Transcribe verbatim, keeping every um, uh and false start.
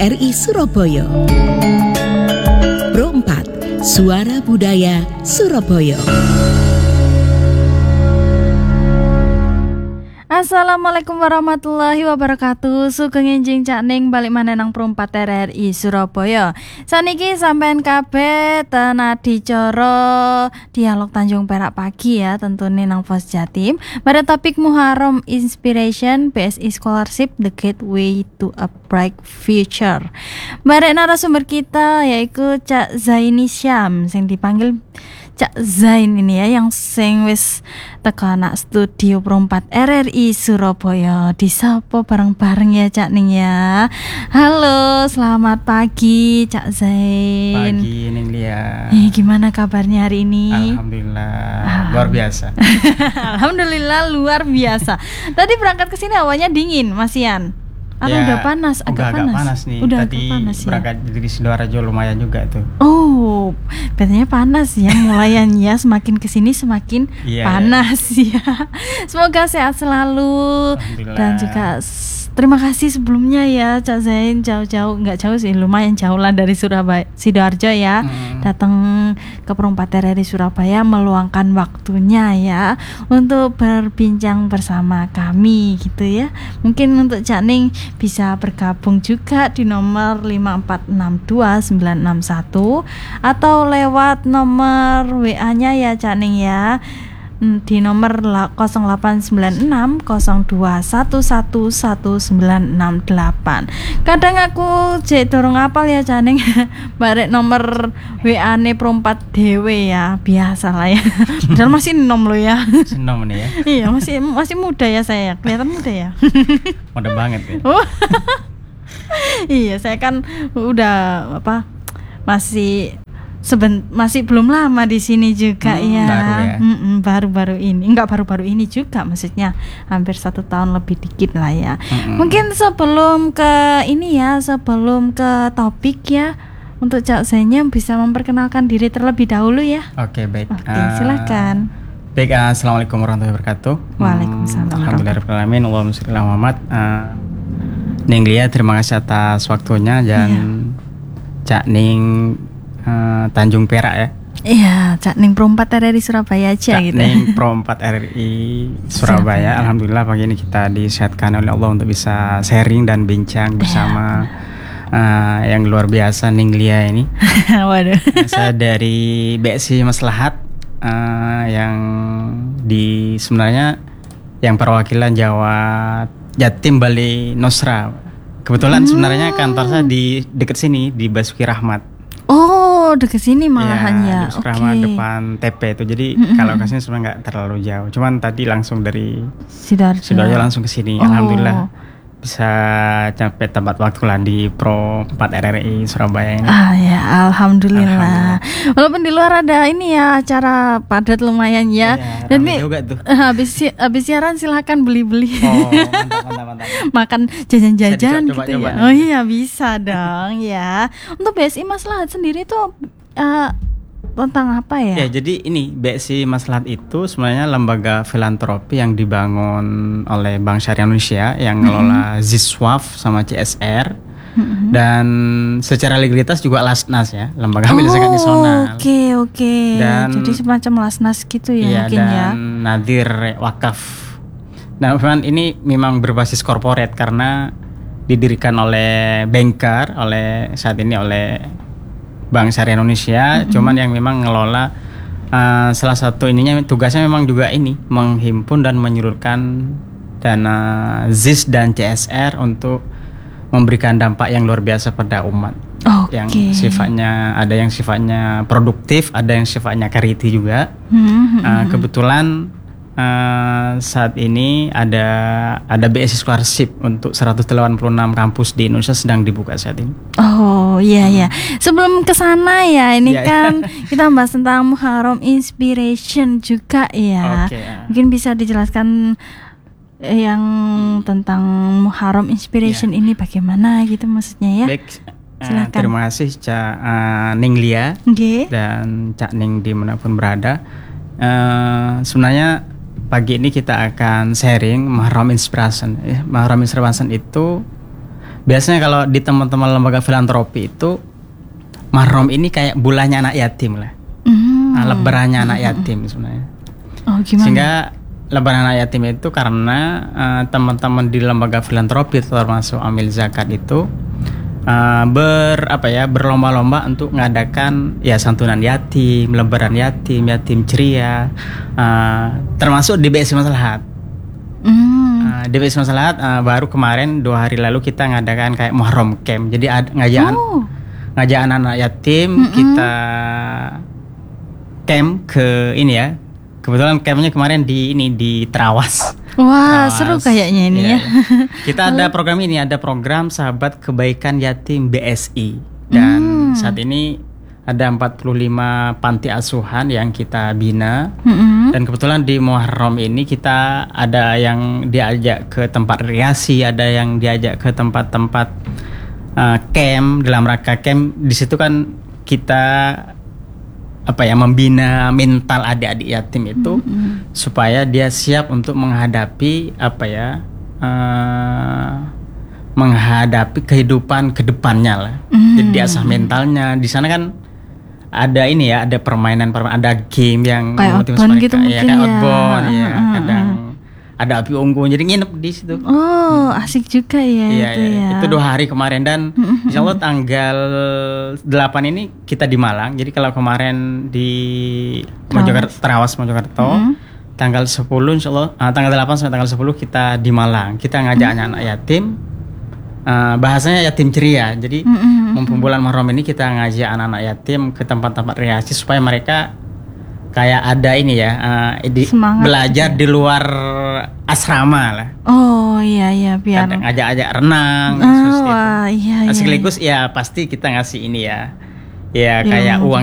R I Surabaya. Pro empat, Suara Budaya Surabaya. Assalamualaikum warahmatullahi wabarakatuh. Sugeng enjing Cak Ning balik maneh nang Pro empat R R I Surabaya. Saniki sampean kabeh ten adicara dialog Tanjung Perak pagi ya, tentunya nang Pos Jatim. Pada topik Muharram Inspiration B S I Scholarship The Gateway to a Bright Future. Barek narasumber kita yaitu Cak Zaini Syam sing dipanggil Cak Zain ini ya, yang sing wis teko anak studio Pro empat R R I Surabaya. Disapa bareng-bareng ya Cak Ning ya. Halo, selamat pagi Cak Zain. Pagi Ning Lia. Eh, gimana kabarnya hari ini? Alhamdulillah, ah. luar biasa. Alhamdulillah luar biasa. Tadi berangkat ke sini awalnya dingin, Masian. Atau ya, udah panas, agak, agak panas. panas nih. Udah Tadi agak panas ya. Berangkat dari Sidoarjo lumayan juga tuh. Oh, katanya panas ya, mulayan ya, semakin kesini semakin yeah, panas yeah. ya. Semoga sehat selalu dan juga s- terima kasih sebelumnya ya Cak Zain, jauh-jauh, nggak jauh sih, lumayan jauh lah dari Surabaya, Sidoarjo ya, hmm. datang ke Pro empat R R I Surabaya, meluangkan waktunya ya untuk berbincang bersama kami gitu ya. Mungkin untuk Cak Ning bisa bergabung juga di nomor lima empat enam dua sembilan enam satu atau lewat nomor W A-nya ya Cak Ning ya, di nomor nol delapan sembilan enam nol dua satu satu satu sembilan enam delapan. Kadang aku jek dorong apal ya Cak Ning. Barek nomor W A-ne Pro empat dhewe ya, biasa lah ya. Padahal masih nom lo ya. Senom nih ya. Iya, masih masih muda ya saya. Kelihatan muda ya. Muda banget ya. Oh. Iya, saya kan udah apa? Masih Seben, masih belum lama di sini juga hmm, ya, baru ya? Mm-mm, baru-baru ini, enggak baru-baru ini juga, maksudnya hampir satu tahun lebih dikit lah ya. Mm-mm. Mungkin sebelum ke ini ya, sebelum ke topik ya, untuk Cak Zainnya bisa memperkenalkan diri terlebih dahulu ya. Oke, baik. Oke, silakan. Uh, baik, uh, assalamualaikum warahmatullahi wabarakatuh. Waalaikumsalam. Hmm, Alhamdulillahirobbilalamin. Allahumma sholli ala Muhammad. Uh, Ning Lia, terima kasih atas waktunya dan iya. Cak Ning Uh, Tanjung Perak ya. Iya, Cak Ning Pro empat R R I Surabaya aja Cak gitu. Ning Pro empat R R I Surabaya. Alhamdulillah pagi ini kita disehatkan oleh Allah untuk bisa sharing dan bincang bersama uh, yang luar biasa Ning Lia ini. Waduh. Saya dari B S I Maslahat uh, yang di sebenarnya yang perwakilan Jawa Jatim Bali Nusra. Kebetulan hmm. sebenarnya kantor saya di dekat sini di Basuki Rahmat. Oh, dekat sini malahan ya. Oke. Okay. Depan T P itu. Jadi mm-hmm. kalau ke sini sebenarnya nggak terlalu jauh. Cuman tadi langsung dari Sidoarjo. Sidoarjo langsung ke sini. Oh. Alhamdulillah bisa sampai tempat waktu lah di Pro empat R R I Surabaya ini. Ah ya, alhamdulillah. alhamdulillah. Walaupun di luar ada ini ya acara padat lumayan ya. Iya, dan nih juga tuh. habis habis siaran silakan beli-beli. Oh, mantap, mantap, mantap. Makan jajan-jajan gitu coba, ya. coba, oh iya bisa dong ya. Untuk B S I Maslahat sendiri tuh uh, tentang apa ya? Ya, jadi ini B S I Maslahat itu sebenarnya lembaga filantropi yang dibangun oleh Bank Syariah Indonesia yang ngelola mm-hmm. Ziswaf sama C S R mm-hmm. dan secara legalitas juga Lasnas ya, lembaga amil zakat nasional. Oke okay, oke. Okay. Jadi semacam Lasnas gitu ya, iya, mungkin dan ya. Nadir Wakaf. Nah, memang ini memang berbasis korporat karena didirikan oleh banker, oleh saat ini oleh Bank Syariah Indonesia, mm-hmm. cuman yang memang ngelola uh, salah satu ininya tugasnya memang juga ini menghimpun dan menyalurkan dana Z I S dan C S R untuk memberikan dampak yang luar biasa pada umat. Okay. Yang sifatnya ada yang sifatnya produktif, ada yang sifatnya charity juga. Mm-hmm. Uh, kebetulan Uh, saat ini ada ada B S I Scholarship untuk seratus delapan puluh enam kampus di Indonesia sedang dibuka saat ini. Oh iya ya. Sebelum ke sana ya, ini yeah, kan yeah. kita bahas tentang Muharram Inspiration juga ya. Okay, yeah. Mungkin bisa dijelaskan yang tentang Muharram Inspiration yeah. ini bagaimana gitu maksudnya ya. Baik. Uh, terima kasih Cak uh, Ning Lia okay. dan Cak Ning dimanapun berada. Uh, sebenarnya pagi ini kita akan sharing Muharram Inspiration. Ya, Muharram Inspiration itu Biasanya kalau di teman-teman lembaga filantropi itu Muharram ini kayak bulannya anak yatim lah. Hmm. Nah, lebarannya anak yatim sebenarnya. Oh, gimana? Sehingga lebaran anak yatim itu karena uh, teman-teman di lembaga filantropi termasuk Amil Zakat itu uh, ber apa ya berlomba-lomba untuk mengadakan ya santunan yatim, lebaran yatim, yatim ceria, uh, termasuk D B S Maslahat. Hmm. Uh, D B S Maslahat uh, baru kemarin dua hari lalu kita ngadakan kayak Muharram Camp. Jadi ada ngajak Oh. ngajak anak-anak yatim Mm-mm. kita camp ke ini ya. Kebetulan campnya kemarin di ini di Trawas. Wah, Trawas. seru kayaknya ini Iya, ya. iya. Kita ada program ini, ada program Sahabat Kebaikan Yatim B S I. Dan Hmm. saat ini ada empat puluh lima panti asuhan yang kita bina. Mm-mm. Dan kebetulan di Muharram ini kita ada yang diajak ke tempat rekreasi, ada yang diajak ke tempat-tempat uh, camp, dalam rangka camp. Di situ kan kita apa ya membina mental adik-adik yatim itu Mm-mm. supaya dia siap untuk menghadapi apa ya uh, menghadapi kehidupan kedepannya lah. Mm. Jadi diasah mentalnya. Di sana kan ada ini ya, ada permainan-permainan, ada game yang Kayak memotivasi outbound mereka. gitu Ya, mungkin kayak ya. outbound ya. Mm, mm, Kadang ada api unggun, jadi nginep di situ. Oh, asik juga ya Iya, itu iya. ya. Itu dua hari kemarin dan insya Allah tanggal delapan ini kita di Malang. Jadi kalau kemarin di Mojokerto, Trawas Mojokerto, Mm. tanggal sepuluh insya Allah, ah, tanggal delapan sampai tanggal sepuluh kita di Malang. Kita ngajak anak-anak yatim, ah, bahasanya yatim ceria. Jadi Mm-mm. mumpung bulan Muharram ini kita ngajak anak-anak yatim ke tempat-tempat rekreasi supaya mereka kayak ada ini ya, ah, di, Semangat belajar di luar asrama lah. Oh, iya iya biar. Kadang ngajak-ajak renang, Ah, seperti itu. wah, iya iya. Sekaligus ya pasti kita ngasih ini ya, ya Ya, kayak uang